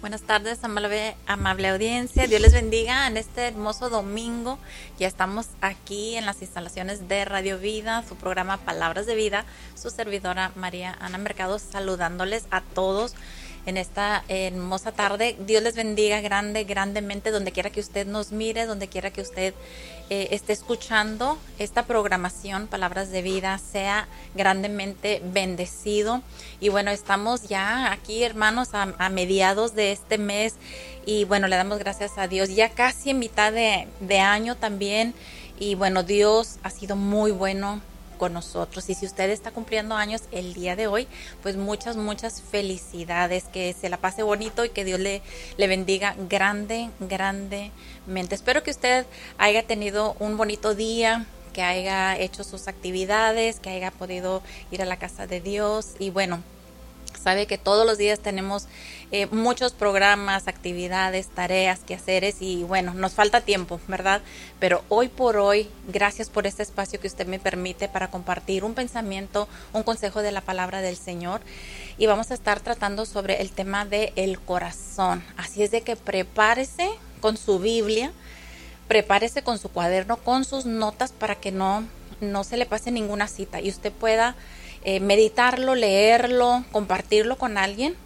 Buenas tardes, amable audiencia. Dios les bendiga en este hermoso domingo. Ya estamos aquí en las instalaciones de Radio Vida, su programa Palabras de Vida. Su servidora María Ana Mercado, saludándoles a todos en esta hermosa tarde. Dios les bendiga grandemente, donde quiera que usted nos mire, donde quiera que usted esté escuchando esta programación, Palabras de Vida, sea grandemente bendecido. Y bueno, estamos ya aquí, hermanos, a mediados de este mes, y bueno, le damos gracias a Dios, ya casi en mitad de año también. Y bueno, Dios ha sido muy bueno con nosotros, y si usted está cumpliendo años el día de hoy, pues muchas felicidades, que se la pase bonito y que Dios le bendiga grandemente. Espero que usted haya tenido un bonito día, que haya hecho sus actividades, que haya podido ir a la casa de Dios. Y bueno, sabe que todos los días tenemos muchos programas, actividades, tareas, quehaceres, y bueno, nos falta tiempo, ¿verdad? Pero hoy por hoy, gracias por este espacio que usted me permite para compartir un pensamiento, un consejo de la palabra del Señor. Y vamos a estar tratando sobre el tema del corazón. Así es de que prepárese con su Biblia, prepárese con su cuaderno, con sus notas, para que no se le pase ninguna cita y usted pueda meditarlo, leerlo, compartirlo con alguien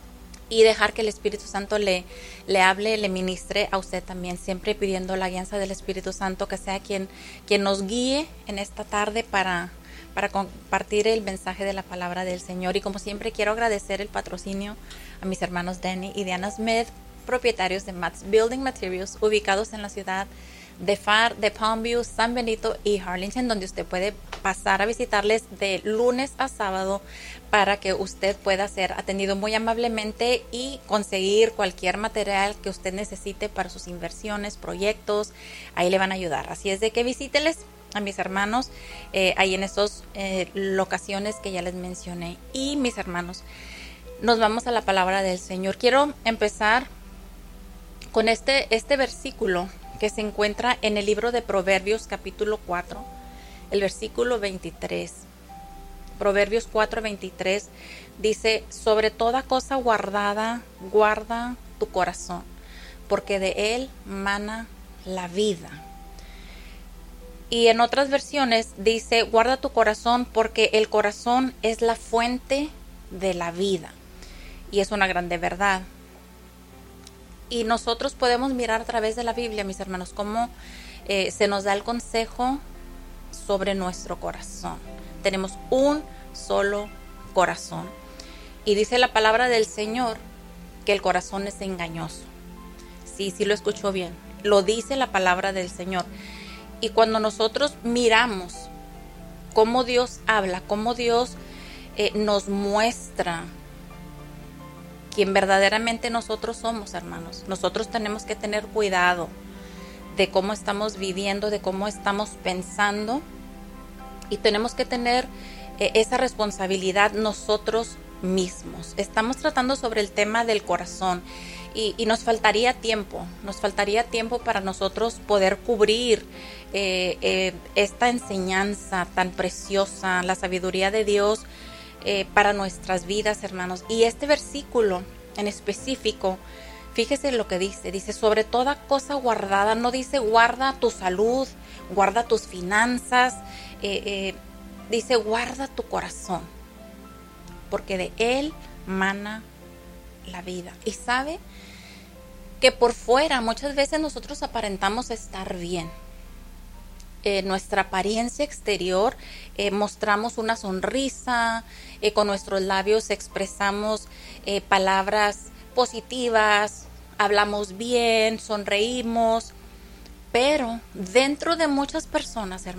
y dejar que el Espíritu Santo le hable, le ministre a usted también, siempre pidiendo la guianza del Espíritu Santo, que sea quien nos guíe en esta tarde para compartir el mensaje de la palabra del Señor. Y como siempre, quiero agradecer el patrocinio a mis hermanos Danny y Diana Smith, propietarios de Matt's Building Materials, ubicados en la ciudad de FAR, de Palmview, San Benito y Harlingen, donde usted puede pasar a visitarles de lunes a sábado para que usted pueda ser atendido muy amablemente y conseguir cualquier material que usted necesite para sus inversiones, proyectos. Ahí le van a ayudar. Así es de que visíteles a mis hermanos ahí en esas locaciones que ya les mencioné. Y mis hermanos, nos vamos a la palabra del Señor. Quiero empezar con este versículo que se encuentra en el libro de Proverbios capítulo 4, el versículo 23. Proverbios 4:23 dice: sobre toda cosa guardada, guarda tu corazón, porque de él mana la vida. Y en otras versiones dice: guarda tu corazón, porque el corazón es la fuente de la vida. Y es una grande verdad. Y nosotros podemos mirar a través de la Biblia, mis hermanos, cómo se nos da el consejo sobre nuestro corazón. Tenemos un solo corazón. Y dice la palabra del Señor que el corazón es engañoso. Sí lo escuchó bien. Lo dice la palabra del Señor. Y cuando nosotros miramos cómo Dios habla, cómo Dios nos muestra quien verdaderamente nosotros somos, hermanos, nosotros tenemos que tener cuidado de cómo estamos viviendo, de cómo estamos pensando, y tenemos que tener esa responsabilidad nosotros mismos. Estamos tratando sobre el tema del corazón y nos faltaría tiempo para nosotros poder cubrir esta enseñanza tan preciosa, la sabiduría de Dios para nuestras vidas, hermanos. Y este versículo en específico, fíjese lo que dice sobre toda cosa guardada. No dice guarda tu salud, guarda tus finanzas, dice guarda tu corazón, porque de él mana la vida. Y sabe que por fuera muchas veces nosotros aparentamos estar bien. Nuestra apariencia exterior, mostramos una sonrisa, con nuestros labios expresamos palabras positivas, hablamos bien, sonreímos, pero dentro de muchas personas, hermanos,